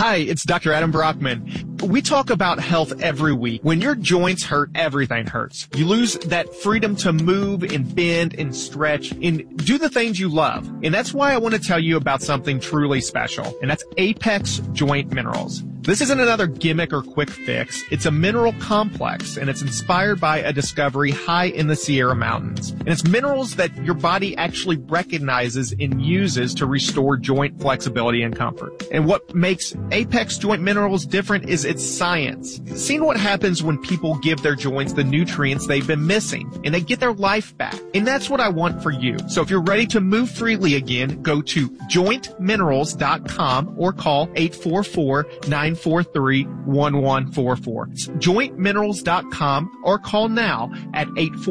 Hi, it's Dr. Adam Brockman. We talk about health every week. When your joints hurt, everything hurts. You lose that freedom to move and bend and stretch and do the things you love. And that's why I want to tell you about something truly special, and that's Apex Joint Minerals. This isn't another gimmick or quick fix. It's a mineral complex, and it's inspired by a discovery high in the Sierra Mountains. And it's minerals that your body actually recognizes and uses to restore joint flexibility and comfort. And what makes Apex Joint Minerals different is its science. Seeing what happens when people give their joints the nutrients they've been missing, and they get their life back. And that's what I want for you. So if you're ready to move freely again, go to jointminerals.com or call 844-943-1144. It's jointminerals.com or call now at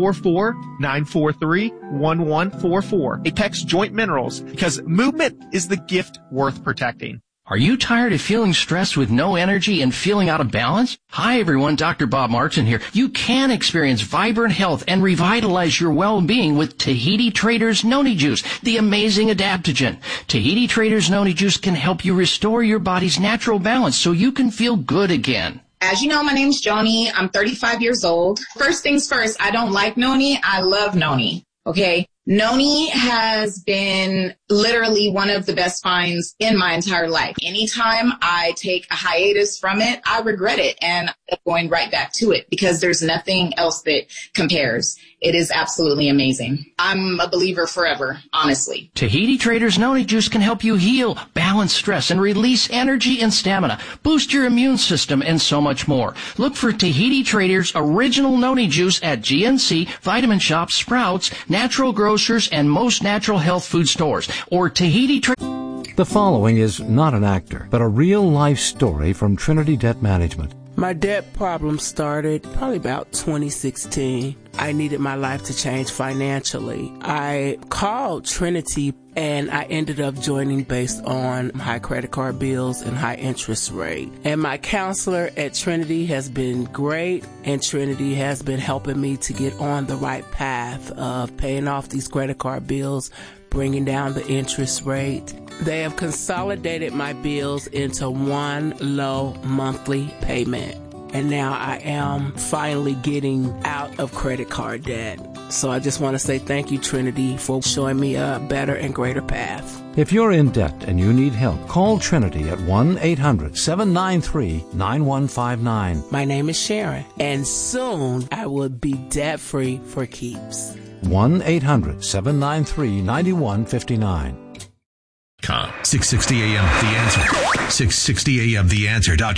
844-943-1144. Apex Joint Minerals, because movement is the gift worth protecting. Are you tired of feeling stressed with no energy and feeling out of balance? Hi everyone, Dr. Bob Martin here. You can experience vibrant health and revitalize your well-being with Tahiti Traders Noni Juice, the amazing adaptogen. Tahiti Traders Noni Juice can help you restore your body's natural balance so you can feel good again. As you know, my name's Joni. I'm 35 years old. First things first, I don't like noni. I love noni. Okay? Noni has been literally one of the best finds in my entire life. Anytime I take a hiatus from it, I regret it, and I'm going right back to it because there's nothing else that compares. It is absolutely amazing. I'm a believer forever, honestly. Tahiti Traders Noni Juice can help you heal, balance stress, and release energy and stamina, boost your immune system, and so much more. Look for Tahiti Traders Original Noni Juice at GNC, Vitamin Shoppe, Sprouts, Natural Grocers, and most natural health food stores, or Tahiti Traders. The following is not an actor, but a real-life story from Trinity Debt Management. My debt problem started probably about 2016. I needed my life to change financially. I called Trinity and I ended up joining based on high credit card bills and high interest rate. And my counselor at Trinity has been great, and Trinity has been helping me to get on the right path of paying off these credit card bills, bringing down the interest rate. They have consolidated my bills into one low monthly payment. And now I am finally getting out of credit card debt. So I just want to say thank you, Trinity, for showing me a better and greater path. If you're in debt and you need help, call Trinity at 1-800-793-9159. My name is Sharon, and soon I will be debt-free for keeps. 1-800-793-9159. 660 AM The Answer. 660 AM The Answer.com.